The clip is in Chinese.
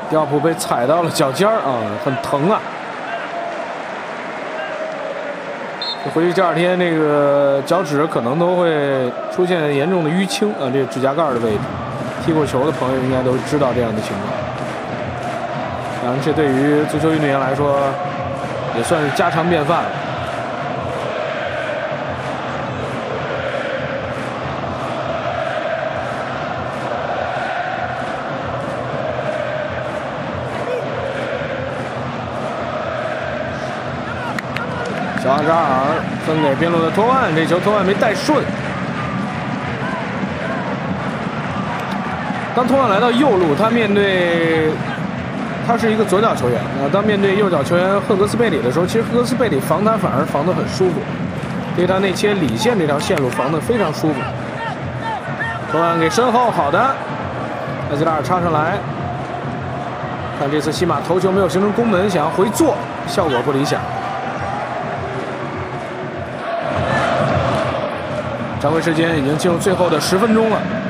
迪奥普被踩到了脚尖儿啊，很疼啊。回去第2天，这个脚趾可能都会出现严重的淤青啊，这个指甲盖的位置。踢过球的朋友应该都知道这样的情况。当然，这对于足球运动员来说也算是家常便饭了。小阿扎尔分给边路的托万，这球托万没带顺。当托万来到右路，他是一个左脚球员啊。当面对右脚球员赫格斯贝里的时候，其实赫格斯贝里防他反而防得很舒服，对他内切里线这条线路防得非常舒服。托万给身后，好的，阿吉拉尔插上来。看这次西马头球没有形成攻门，想要回做，效果不理想。常规时间已经进入最后的10分钟了。